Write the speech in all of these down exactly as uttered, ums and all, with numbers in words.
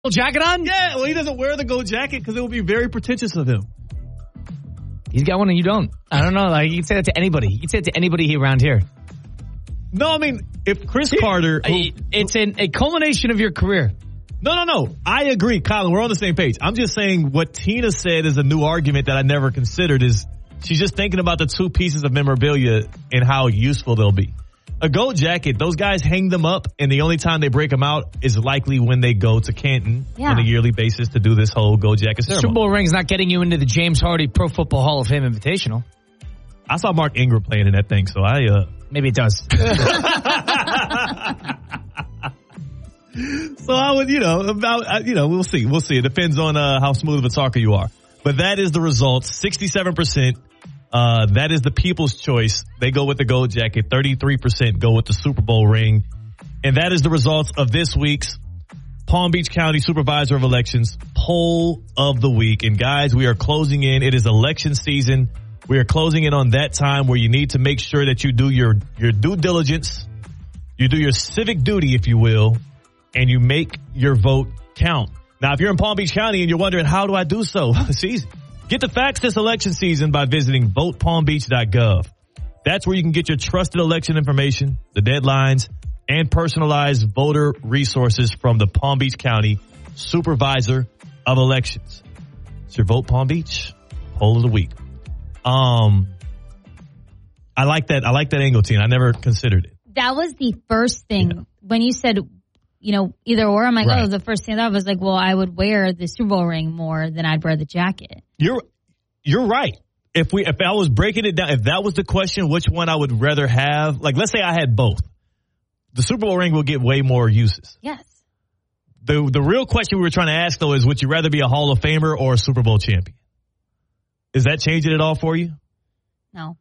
jacket on? Yeah, well, he doesn't wear the gold jacket because it would be very pretentious of him. He's got one and you don't. I don't know. Like, you can say that to anybody. You can say it to anybody around here. No, I mean, if Chris Carter... Who, it's an, a culmination of your career. No, no, no. I agree, Colin. We're on the same page. I'm just saying what Tina said is a new argument that I never considered is she's just thinking about the two pieces of memorabilia and how useful they'll be. A gold jacket, those guys hang them up, and the only time they break them out is likely when they go to Canton yeah. on a yearly basis to do this whole gold jacket ceremony. Super Bowl ring's not getting you into the James Hardy Pro Football Hall of Fame Invitational. I saw Mark Ingram playing in that thing, so I... uh Maybe it does. So I would, you know, about, you know, we'll see. We'll see. It depends on uh, how smooth of a talker you are. But that is the result. sixty-seven percent. Uh, that is the people's choice. They go with the gold jacket. thirty-three percent go with the Super Bowl ring. And that is the results of this week's Palm Beach County Supervisor of Elections poll of the week. And guys, we are closing in. It is election season. We are closing in on that time where you need to make sure that you do your, your due diligence. You do your civic duty, if you will, and you make your vote count. Now, if you're in Palm Beach County and you're wondering, how do I do so? It's easy. Get the facts this election season by visiting vote palm beach dot gov. That's where you can get your trusted election information, the deadlines, and personalized voter resources from the Palm Beach County Supervisor of Elections. It's your Vote Palm Beach poll of the week. Um, I like that. I like that angle, Tina. I never considered it. That was the first thing yeah. when you said, you know, either or. I'm like, right. oh, the first thing I thought was like, well, I would wear the Super Bowl ring more than I'd wear the jacket. You're, you're right. If we, if I was breaking it down, if that was the question, which one I would rather have, like, let's say I had both. The Super Bowl ring will get way more uses. Yes. The, the real question we were trying to ask though is, would you rather be a Hall of Famer or a Super Bowl champion? Is that changing it all for you? No.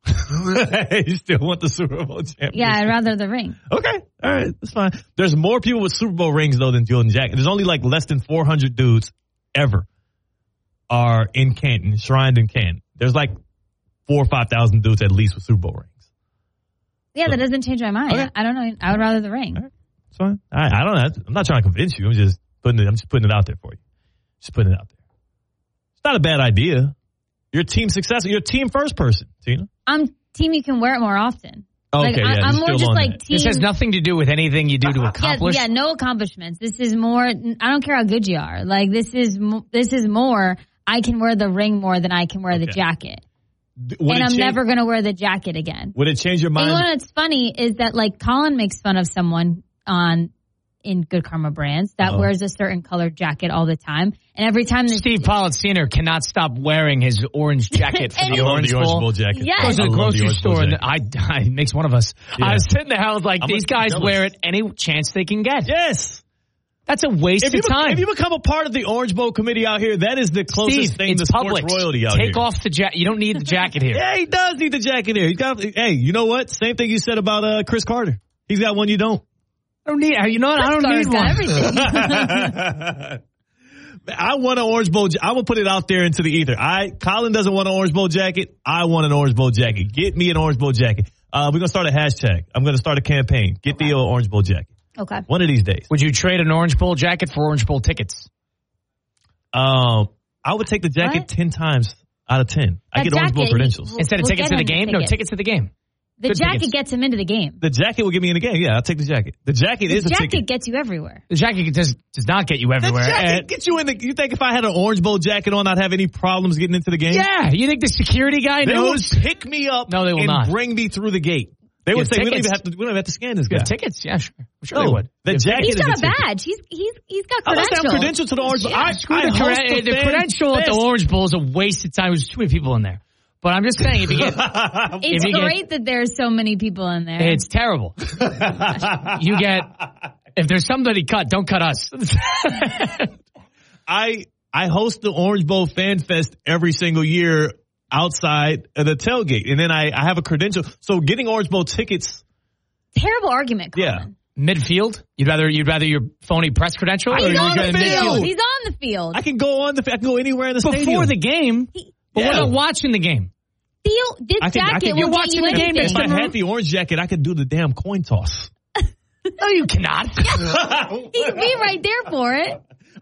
You still want the Super Bowl championship? Yeah, I'd rather the ring. Okay. All right. That's fine. There's more people with Super Bowl rings, though, than Jordan Jackson. There's only like less than four hundred dudes ever are in Canton, enshrined in Canton. There's like four or five thousand dudes at least with Super Bowl rings. Yeah, so, that doesn't change my mind. Okay. I don't know. I would rather the ring. All right. That's fine. I, I don't know. I'm not trying to convince you. I'm just putting it, I'm just putting it out there for you. Just putting it out there. It's not a bad idea. You're a team successor. You're a team first person, Tina. I'm team you can wear it more often. Okay, like, yeah, I, I'm more just like that. team. This has nothing to do with anything you do to accomplish. Yeah, yeah, no accomplishments. This is more, I don't care how good you are. Like, this is this is more, I can wear the ring more than I can wear okay. the jacket. Would and I'm change, never going to wear the jacket again. Would it change your mind? And what's funny is that, like, Colin makes fun of someone on in Good Karma Brands that uh-huh. wears a certain colored jacket all the time. And every time this Steve Pollitt Senior cannot stop wearing his orange jacket for the Orange the Bowl. Bowl jacket. Yes. Goes to the grocery the store and I, I it makes one of us. Yeah. I was sitting there, I was like, I'm these guys jealous. wear it any chance they can get. Yes. That's a waste if you of time. Be, if you become a part of the Orange Bowl committee out here, that is the closest Steve, thing to Publix. Sports royalty out Take here. Take off the jacket. You don't need the jacket here. Yeah, he does need the jacket here. He's got. Hey, you know what? Same thing you said about uh, Chris Carter. He's got one you don't. I don't need. You know what? I don't need one. Everything. I want an Orange Bowl. I will put it out there into the ether. I Colin doesn't want an Orange Bowl jacket. I want an Orange Bowl jacket. Get me an Orange Bowl jacket. Uh, we're gonna start a hashtag. I'm gonna start a campaign. Get okay. the uh, Orange Bowl jacket. Okay. One of these days. Would you trade an Orange Bowl jacket for Orange Bowl tickets? Um, I would take the jacket what? ten times out of ten. I get Orange Bowl credentials we'll, instead of we'll tickets to the game. Tickets. No tickets to the game. The Good jacket tickets. gets him into the game. The jacket will get me in the game. Yeah, I'll take the jacket. The jacket the is a ticket. The ticket. jacket gets you everywhere. The jacket does does not get you everywhere. The jacket gets you in the. You think if I had an Orange Bowl jacket on, I'd have any problems getting into the game? Yeah. You think the security guy they knows? Will pick me up. No, they will and not. Bring me through the gate. They would say, we don't even have to, we don't even have to scan this guy. Tickets? Yeah, sure. I'm sure no, they would. The jacket he's is got a, a badge. He's, he's, he's got credentials. I'm credentials to the Orange Bowl. Yeah, I, screw I the, cre- the credential at the Orange Bowl is a waste of time. There's too many people in there. But I'm just saying, if you get... it's you great get, that there's so many people in there. It's terrible. You get... If there's somebody cut, don't cut us. I I host the Orange Bowl Fan Fest every single year outside of the tailgate. And then I, I have a credential. So getting Orange Bowl tickets... Terrible argument, Colin. Yeah. Midfield? You'd rather you'd rather your phony press credential? He's or on the field. Midfield. He's on the field. I can go on the I can go anywhere in the Before stadium. Before the game. He, but yeah. what about watching the game? The, this I can, jacket I can, will you're watching you the game. If I had the orange jacket, I could do the damn coin toss. No, you cannot. He could be right there for it.